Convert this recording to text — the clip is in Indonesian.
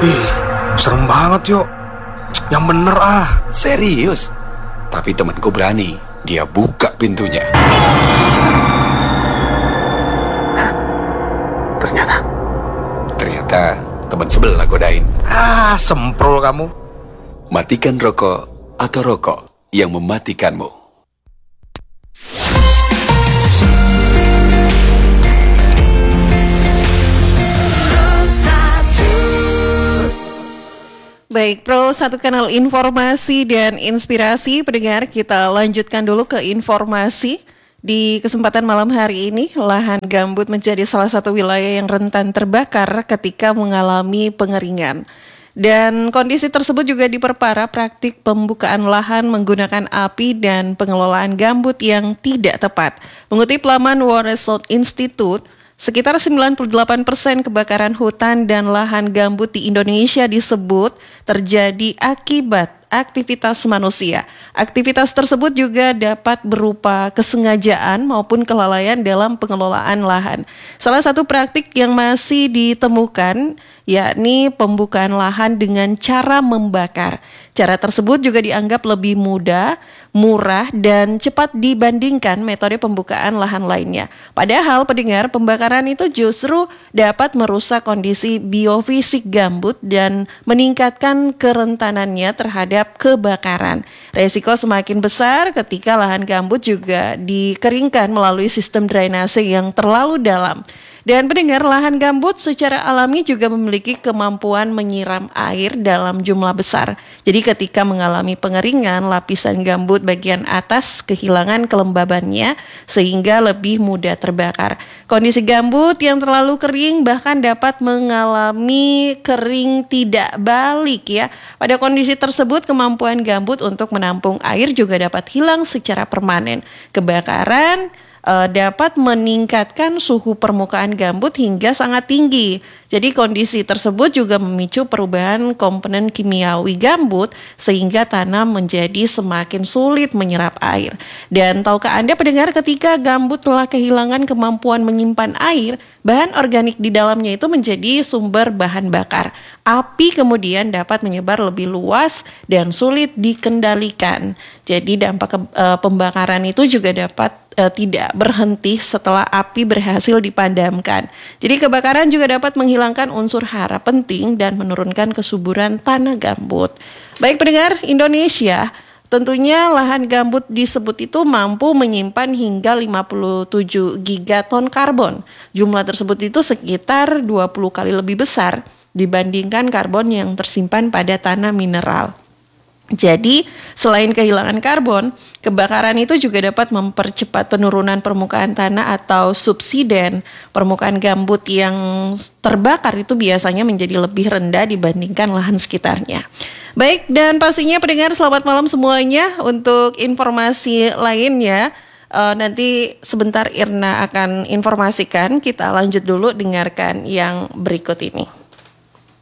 Ih, serem banget yuk. Yang bener ah. Serius? Tapi temanku berani. Dia buka pintunya. Ternyata teman sebelah godain. Ah, semprol kamu. Matikan rokok atau rokok yang mematikanmu. Baik, Pro, satu kanal informasi dan inspirasi. Pendengar, kita lanjutkan dulu ke informasi. Di kesempatan malam hari ini, lahan gambut menjadi salah satu wilayah yang rentan terbakar ketika mengalami pengeringan. Dan kondisi tersebut juga diperparah praktik pembukaan lahan menggunakan api dan pengelolaan gambut yang tidak tepat. Mengutip laman World Resource Institute, sekitar 98% kebakaran hutan dan lahan gambut di Indonesia disebut terjadi akibat aktivitas manusia. Aktivitas tersebut juga dapat berupa kesengajaan maupun kelalaian dalam pengelolaan lahan. Salah satu praktik yang masih ditemukan yakni pembukaan lahan dengan cara membakar. Cara tersebut juga dianggap lebih mudah, murah, dan cepat dibandingkan metode pembukaan lahan lainnya. Padahal pendengar, pembakaran itu justru dapat merusak kondisi biofisik gambut dan meningkatkan kerentanannya terhadap kebakaran. Resiko semakin besar ketika lahan gambut juga dikeringkan melalui sistem drainase yang terlalu dalam. Dan pendengar, lahan gambut secara alami juga memiliki kemampuan menyiram air dalam jumlah besar. Jadi ketika mengalami pengeringan, lapisan gambut bagian atas kehilangan kelembabannya sehingga lebih mudah terbakar. Kondisi gambut yang terlalu kering bahkan dapat mengalami kering tidak balik ya. Pada kondisi tersebut, kemampuan gambut untuk menampung air juga dapat hilang secara permanen. Kebakaran dapat meningkatkan suhu permukaan gambut hingga sangat tinggi. Jadi kondisi tersebut juga memicu perubahan komponen kimiawi gambut sehingga tanam menjadi semakin sulit menyerap air. Dan tahukah Anda pendengar, ketika gambut telah kehilangan kemampuan menyimpan air, bahan organik di dalamnya itu menjadi sumber bahan bakar. Api kemudian dapat menyebar lebih luas dan sulit dikendalikan. Jadi dampak pembakaran itu juga dapat tidak berhenti setelah api berhasil dipadamkan. Jadi kebakaran juga dapat menghilangkan unsur hara penting dan menurunkan kesuburan tanah gambut. Baik pendengar, Indonesia tentunya lahan gambut disebut itu mampu menyimpan hingga 57 gigaton karbon. Jumlah tersebut itu sekitar 20 kali lebih besar dibandingkan karbon yang tersimpan pada tanah mineral. Jadi, selain kehilangan karbon, kebakaran itu juga dapat mempercepat penurunan permukaan tanah atau subsiden. Permukaan gambut yang terbakar itu biasanya menjadi lebih rendah dibandingkan lahan sekitarnya. Baik, dan pastinya pendengar, selamat malam semuanya. Untuk informasi lainnya, nanti sebentar Irna akan informasikan. Kita lanjut dulu dengarkan yang berikut ini.